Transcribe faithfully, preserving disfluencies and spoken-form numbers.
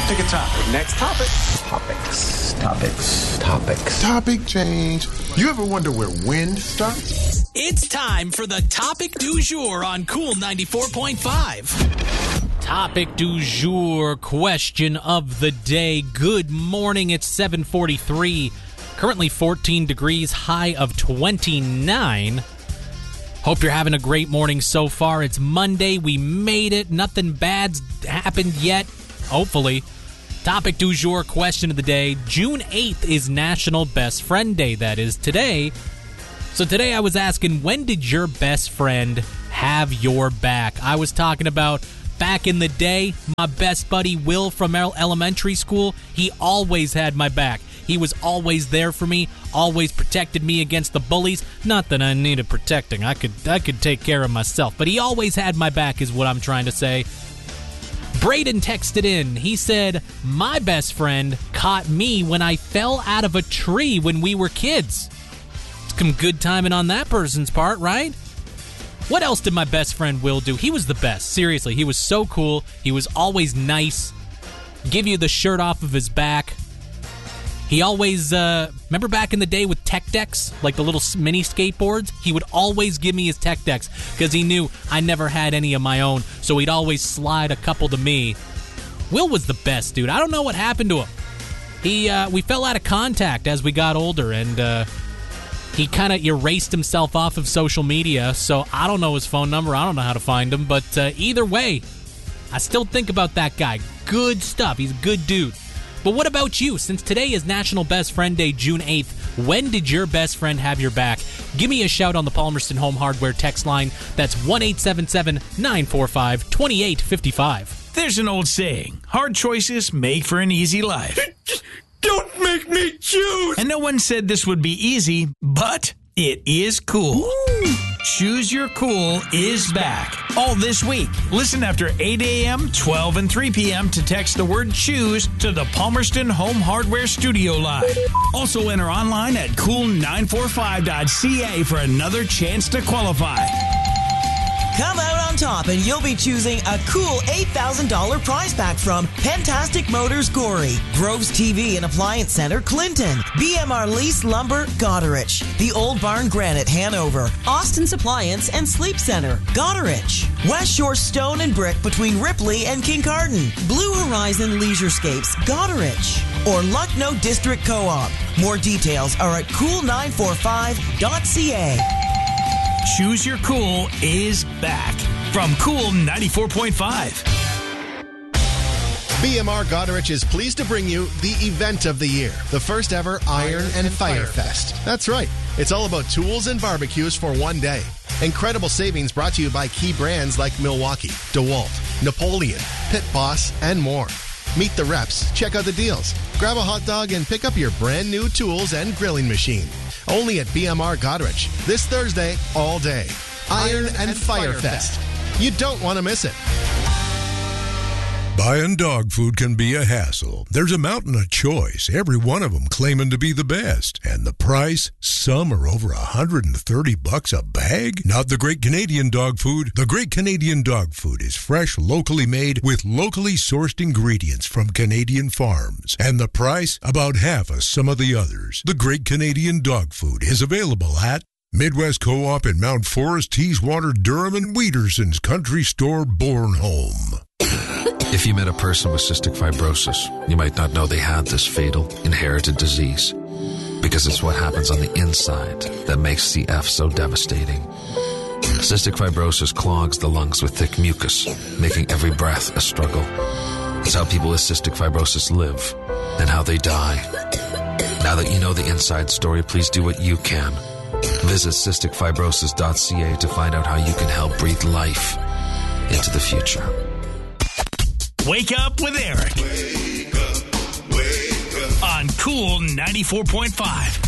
Pick a topic. Next topic. Topics, topics, topics. Topic change. You ever wonder where wind starts? It's time for the Topic du Jour on Cool ninety-four point five. Topic du Jour, question of the day. Good morning, it's seven forty-three. Currently fourteen degrees, high of twenty-nine. Hope you're having a great morning so far. It's Monday. We made it. Nothing bad's happened yet. Hopefully. Topic du jour, question of the day. June eighth is National Best Friend Day. That is today. So today I was asking, when did your best friend have your back? I was talking about back in the day, my best buddy Will from elementary school. He always had my back. He was always there for me, always protected me against the bullies. Not that I needed protecting. I could I could take care of myself. But he always had my back is what I'm trying to say. Braden texted in. He said, my best friend caught me when I fell out of a tree when we were kids. Some good timing on that person's part, right? What else did my best friend Will do? He was the best. Seriously, he was so cool. He was always nice. Give you the shirt off of his back. He always, uh, remember back in the day with tech decks, like the little mini skateboards? He would always give me his tech decks because he knew I never had any of my own, so he'd always slide a couple to me. Will was the best, dude. I don't know what happened to him. He, uh, we fell out of contact as we got older, and uh, he kind of erased himself off of social media, so I don't know his phone number. I don't know how to find him, but uh, either way, I still think about that guy. Good stuff. He's a good dude. But what about you? Since today is National Best Friend Day, June eighth, when did your best friend have your back? Give me a shout on the Palmerston Home Hardware text line. That's one eight seven seven, nine four five, two eight five five. There's an old saying, hard choices make for an easy life. Don't make me choose! And no one said this would be easy, but it is cool. Ooh. Choose Your Cool is back. All this week. Listen after eight a.m., twelve, and three p.m. to text the word choose to the Palmerston Home Hardware Studio line. Also enter online at cool nine four five dot c a for another chance to qualify. Come out on top and you'll be choosing a cool eight thousand dollars prize pack from Pentastic Motors Gorey, Groves T V and Appliance Center Clinton, B M R Lease Lumber Goderich, The Old Barn Granite Hanover, Austin's Appliance and Sleep Center Goderich, West Shore Stone and Brick between Ripley and Kincardine, Blue Horizon Leisurescapes Goderich, or Lucknow District Co-op. More details are at cool nine four five dot c a. Choose Your Cool is back from Cool ninety-four point five. B M R Goderich is pleased to bring you the event of the year, the first ever Iron and Fire Fest. That's right. It's all about tools and barbecues for one day. Incredible savings brought to you by key brands like Milwaukee, DeWalt, Napoleon, Pit Boss, and more. Meet the reps, check out the deals, grab a hot dog, and pick up your brand new tools and grilling machine. Only at B M R Goderich, this Thursday, all day. Iron, Iron and, and Fire, Fire Fest. Fest. You don't want to miss it. Buying dog food can be a hassle. There's a mountain of choice, every one of them claiming to be the best. And the price? Some are over one hundred thirty bucks a bag? Not the Great Canadian Dog Food. The Great Canadian Dog Food is fresh, locally made, with locally sourced ingredients from Canadian farms. And the price? About half of some of the others. The Great Canadian Dog Food is available at Midwest Co-op in Mount Forest, Teeswater, Durham, and Wheaterson's Country Store, Bornholm. If you met a person with cystic fibrosis, you might not know they had this fatal, inherited disease. Because it's what happens on the inside that makes C F so devastating. Cystic fibrosis clogs the lungs with thick mucus, making every breath a struggle. It's how people with cystic fibrosis live and how they die. Now that you know the inside story, please do what you can. Visit cystic fibrosis dot c a to find out how you can help breathe life into the future. Wake up with Eric. Wake up, wake up. On Cool ninety-four point five.